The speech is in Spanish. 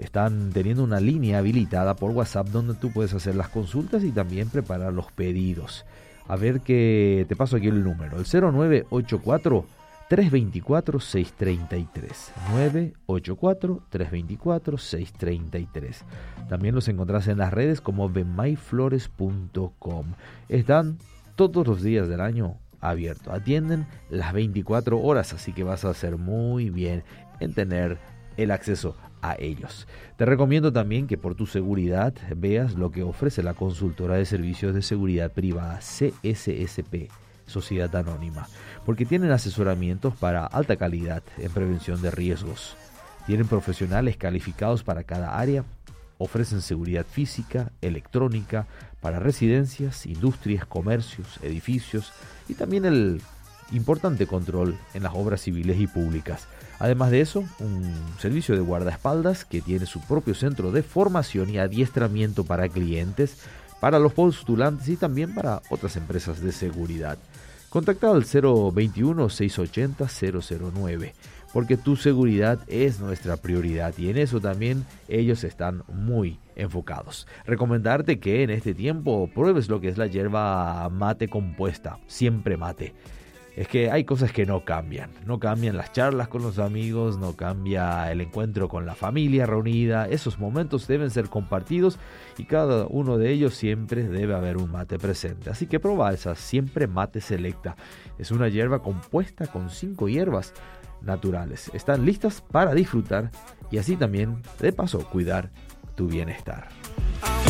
Están teniendo una línea habilitada por WhatsApp donde tú puedes hacer las consultas y también preparar los pedidos. A ver que te paso aquí el número, el 0984 324 633, 984 324 633. También los encontrás en las redes como benmayflores.com. Están todos los días del año abiertos, atienden las 24 horas, así que vas a hacer muy bien en tener el acceso a ellos. Te recomiendo también que por tu seguridad veas lo que ofrece la consultora de servicios de seguridad privada CSSP, Sociedad Anónima, porque tienen asesoramientos para alta calidad en prevención de riesgos. Tienen profesionales calificados para cada área, ofrecen seguridad física, electrónica, para residencias, industrias, comercios, edificios y también el importante control en las obras civiles y públicas. Además de eso, un servicio de guardaespaldas que tiene su propio centro de formación y adiestramiento para clientes, para los postulantes y también para otras empresas de seguridad. Contacta al 021-680-009, porque tu seguridad es nuestra prioridad y en eso también ellos están muy enfocados. Recomendarte que en este tiempo pruebes lo que es la yerba mate compuesta, siempre mate. Es que hay cosas que no cambian las charlas con los amigos, no cambia el encuentro con la familia reunida, esos momentos deben ser compartidos y cada uno de ellos siempre debe haber un mate presente. Así que prueba esa siempre mate selecta, es una hierba compuesta con 5 hierbas naturales, están listas para disfrutar y así también de paso cuidar tu bienestar.